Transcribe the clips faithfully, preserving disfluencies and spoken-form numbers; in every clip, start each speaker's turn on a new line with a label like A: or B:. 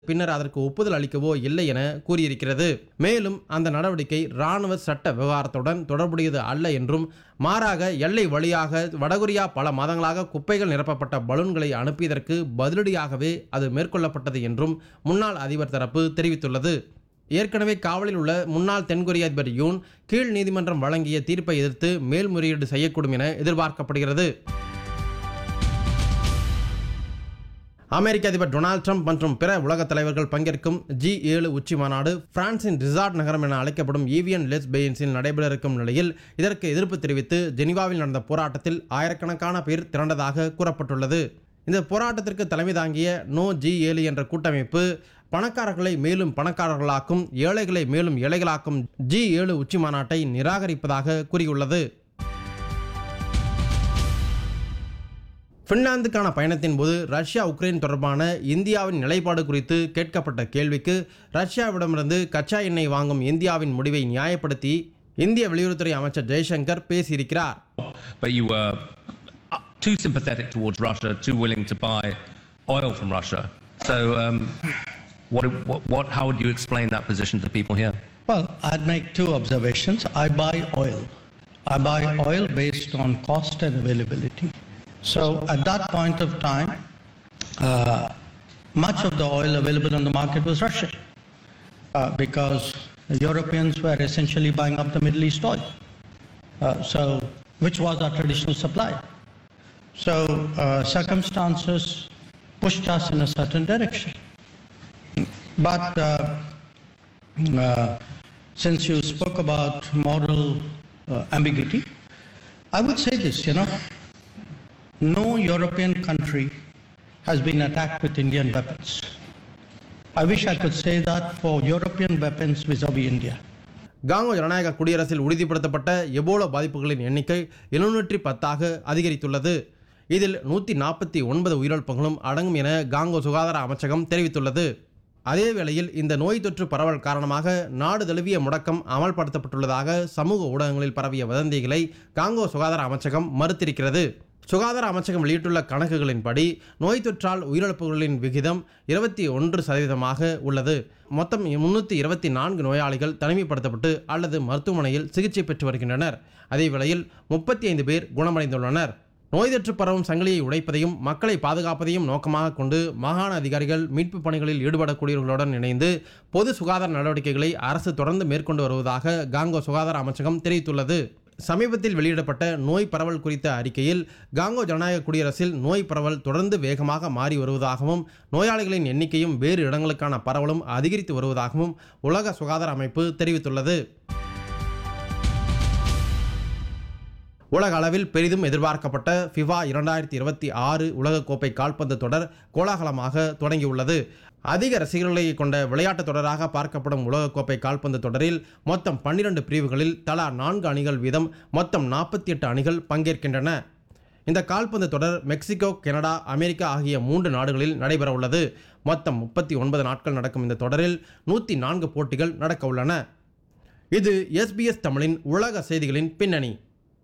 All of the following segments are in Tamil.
A: பின்னர் அதற்கு ஒப்புதல் அளிக்கவோ இல்லை என கூறியிருக்கிறது. மேலும் அந்த நடவடிக்கை இராணுவ சட்ட விவகாரத்துடன் தொடர்புடையது அல்ல என்றும், மாறாக எல்லை வழியாக வடகொரியா பல மாதங்களாக குப்பைகள் நிரப்பப்பட்ட பலூன்களை அனுப்பியதற்கு பதிலடியாகவே அது மேற்கொள்ளப்பட்டது என்றும் முன்னாள் அதிபர் தரப்பு தெரிவித்துள்ளது. ஏற்கனவே காவலில் உள்ள முன்னாள் தென்கொரிய அதிபர் யூன் கீழ் நீதிமன்றம் வழங்கிய தீர்ப்பை எதிர்த்து மேல்முறையீடு செய்யக்கூடும் என எதிர்பார்க்கப்படுகிறது. அமெரிக்க அதிபர் டொனால்ட் ட்ரம்ப் மற்றும் பிற உலக தலைவர்கள் பங்கேற்கும் ஜி ஏழு உச்சி மாநாடு பிரான்சின் ரிசார்ட் நகரம் என அழைக்கப்படும் ஈவியன் லெஸ் பெயின்ஸில் நடைபெற இருக்கும் நிலையில் இதற்கு எதிர்ப்பு தெரிவித்து ஜெனீவாவில் நடந்த போராட்டத்தில் ஆயிரக்கணக்கான பேர் திரண்டதாக கூறப்பட்டுள்ளது. இந்த போராட்டத்திற்கு தலைமை தாங்கிய நோ ஜி ஏழு என்ற கூட்டமைப்பு பணக்காரர்களை மேலும் பணக்காரர்களாக்கும், ஏழைகளை மேலும் ஏழைகளாக்கும் ஜி ஏழு உச்சி மாநாட்டை நிராகரிப்பதாக கூறியுள்ளது. பின்லாந்துக்கான பயணத்தின் போது ரஷ்யா உக்ரைன் தொடர்பான இந்தியாவின் நிலைப்பாடு குறித்து கேட்கப்பட்ட கேள்விக்கு ரஷ்யாவிடமிருந்து கச்சா எண்ணெய் வாங்கும் இந்தியாவின் முடிவை நியாயப்படுத்தி இந்திய வெளியுறவுத்துறை அமைச்சர் ஜெய்சங்கர் பேசியிருக்கிறார்.
B: But you were too sympathetic towards Russia, too willing to buy oil from Russia. So um, what, what, what, how would you explain that position to people here?
C: Well, I'd make two observations. I buy oil. I buy oil based on cost and availability. So at that point of time, uh, much of the oil available on the market was Russian uh, because Europeans were essentially buying up the Middle East oil, uh, so which was our traditional supply. So uh, circumstances pushed us in a certain direction. But uh, uh, since you spoke about moral uh, ambiguity, I would say this, you know, no European country has been attacked with Indian weapons. I wish I could say that for European weapons vis-à-vis India.
A: Congo ஜனநாயக குடியரசில் உறுதிப்படுத்தப்பட்ட எபோலா பாதிப்புகளின் எண்ணிக்கை எழுநூற்றி பத்தாக அதிகரித்துள்ளது. இதில் நூற்றி நாற்பத்தி ஒன்பது உயிரிழப்புகளும் அடங்கும் என காங்கோ சுகாதார அமைச்சகம் தெரிவித்துள்ளது. அதேவேளையில் இந்த நோய் தொற்று பரவல் காரணமாக நாடு தழுவிய முடக்கம் அமல்படுத்தப்பட்டுள்ளதாக சமூக ஊடகங்களில் பரவிய வதந்திகளை காங்கோ சுகாதார அமைச்சகம் மறுத்திருக்கிறது. சுகாதார அமைச்சகம் வெளியிட்டுள்ள கணக்குகளின்படி நோய் தொற்றால் உயிரிழப்புகளின் விகிதம் இருபத்தி ஒன்று சதவீதமாக உள்ளது. மொத்தம் முன்னூற்றி இருபத்தி நான்கு நோயாளிகள் தனிமைப்படுத்தப்பட்டு அல்லது மருத்துவமனையில் சிகிச்சை பெற்று வருகின்றனர். அதேவேளையில் முப்பத்தி ஐந்து பேர் குணமடைந்துள்ளனர். நோய் தொற்று பரவும் சங்கிலியை உடைப்பதையும் மக்களை பாதுகாப்பதையும் நோக்கமாக கொண்டு மாகாண அதிகாரிகள் மீட்பு பணிகளில் ஈடுபடக்கூடியவர்களுடன் இணைந்து பொது சுகாதார நடவடிக்கைகளை அரசு தொடர்ந்து மேற்கொண்டு வருவதாக காங்கோ சுகாதார அமைச்சகம் தெரிவித்துள்ளது. சமீபத்தில் வெளியிடப்பட்ட நோய் பரவல் குறித்த அறிக்கையில் காங்கோ ஜனநாயக குடியரசில் நோய் பரவல் தொடர்ந்து வேகமாக மாறி வருவதாகவும் நோயாளிகளின் எண்ணிக்கையும் வேறு இடங்களுக்கான பரவலும் அதிகரித்து வருவதாகவும் உலக சுகாதார அமைப்பு தெரிவித்துள்ளது. உலக அளவில் பெரிதும் எதிர்பார்க்கப்பட்ட ஃபிஃபா இரண்டாயிரத்தி இருபத்தி ஆறு உலகக்கோப்பை கால்பந்து தொடர் கோலாகலமாக தொடங்கியுள்ளது. அதிக ரசிகர்களை கொண்ட விளையாட்டு தொடராக பார்க்கப்படும் உலகக்கோப்பை கால்பந்து தொடரில் மொத்தம் பன்னிரண்டு பிரிவுகளில் தலா நான்கு அணிகள் வீதம் மொத்தம் நாற்பத்தி எட்டு அணிகள் பங்கேற்கின்றன. இந்த கால்பந்து தொடர் மெக்சிகோ, கனடா, அமெரிக்கா ஆகிய மூன்று நாடுகளில் நடைபெற உள்ளது. மொத்தம் முப்பத்தி ஒன்பது நாட்கள் நடக்கும் இந்த தொடரில் நூற்றி நான்கு போட்டிகள் நடக்க உள்ளன. இது எஸ்பிஎஸ் தமிழின் உலக செய்திகளின் பின்னணி.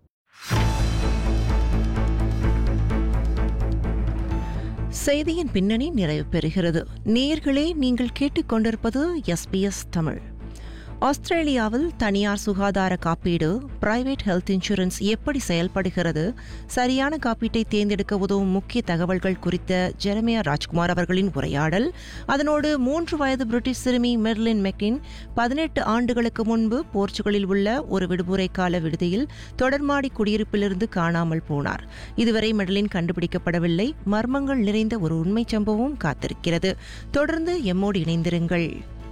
D: செய்தியின் பின்னணி நிறைவு பெறுகிறது. நேயர்களே, நீங்கள் கேட்டுக்கொண்டிருப்பது எஸ்பிஎஸ் தமிழ். ஆஸ்திரேலியாவில் தனியார் சுகாதார காப்பீடு, பிரைவேட் ஹெல்த் இன்சூரன்ஸ் எப்படி செயல்படுகிறது, சரியான காப்பீட்டை தேர்ந்தெடுக்க உதவும் முக்கிய தகவல்கள் குறித்த ஜெரமியா ராஜ்குமார் அவர்களின் உரையாடல். அதனோடு மூன்று வயது பிரிட்டிஷ் சிறுமி மெர்லின் மெக்கின் பதினெட்டு ஆண்டுகளுக்கு முன்பு போர்ச்சுகலில் உள்ள ஒரு விடுமுறை கால விடுதியில் தொடர்மாடி குடியிருப்பிலிருந்து காணாமல் போனார். இதுவரை மெர்லின் கண்டுபிடிக்கப்படவில்லை. மர்மங்கள் நிறைந்த ஒரு உண்மை சம்பவம் காத்திருக்கிறது. தொடர்ந்து எம்மோடு இணைந்திருங்கள்.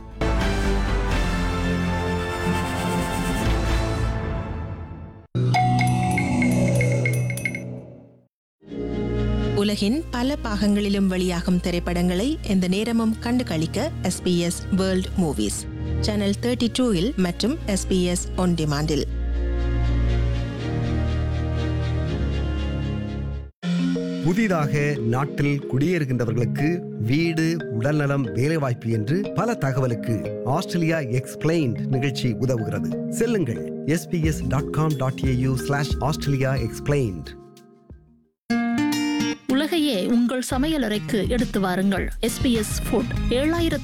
E: உலகின் பல பாகங்களிலும் வெளியாகும் திரைப்படங்களை எந்த நேரமும் கண்டு களிக்க SBS world movies channel thirty டூவில் மற்றும் எஸ்பிஎஸ் ஒன் டிமாண்டில்.
F: புதிதாக நாட்டில் குடியேறுகின்றவர்களுக்கு வீடு, உடல்நலம், வேலைவாய்ப்பு என்று பல தகவலுக்கு ஆஸ்திரேலியா எக்ஸ்பிளைன்ட் நிகழ்ச்சி உதவுகிறது. செல்லுங்கள் SBS dot com dot AU slash Australia explained.
G: உலகையே உங்கள் சமையலறைக்கு எடுத்து வாருங்கள். எஸ்பிஎஸ் ஃபுட் ஏழாயிரத்து